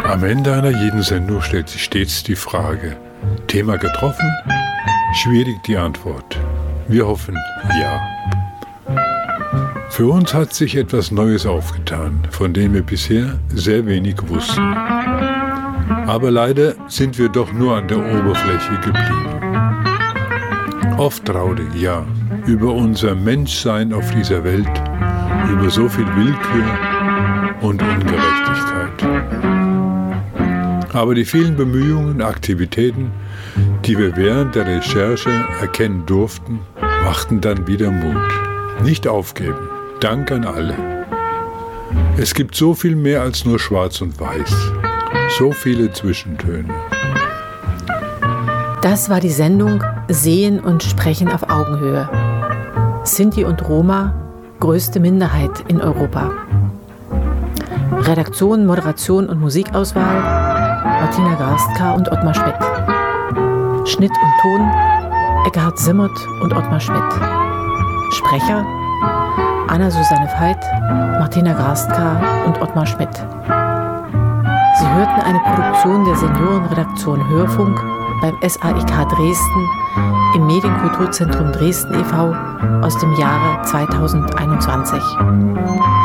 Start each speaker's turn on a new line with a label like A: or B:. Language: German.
A: Am Ende einer jeden Sendung stellt sich stets die Frage: Thema getroffen? Schwierig die Antwort. Wir hoffen, ja. Für uns hat sich etwas Neues aufgetan, von dem wir bisher sehr wenig wussten. Aber leider sind wir doch nur an der Oberfläche geblieben. Oft traurig, ja, über unser Menschsein auf dieser Welt, über so viel Willkür und Ungerechtigkeit. Aber die vielen Bemühungen, Aktivitäten, die wir während der Recherche erkennen durften, machten dann wieder Mut. Nicht aufgeben. Dank an alle. Es gibt so viel mehr als nur Schwarz und Weiß. So viele Zwischentöne.
B: Das war die Sendung Sehen und Sprechen auf Augenhöhe. Sinti und Roma, größte Minderheit in Europa. Redaktion, Moderation und Musikauswahl Martina Garstka und Ottmar Schmidt. Schnitt und Ton Eckhard Simmert und Ottmar Schmidt. Sprecher Anna-Susanne Veit, Martina Garstka und Ottmar Schmidt. Sie hörten eine Produktion der Seniorenredaktion Hörfunk beim SAIK Dresden im Medienkulturzentrum Dresden e.V. aus dem Jahre 2021.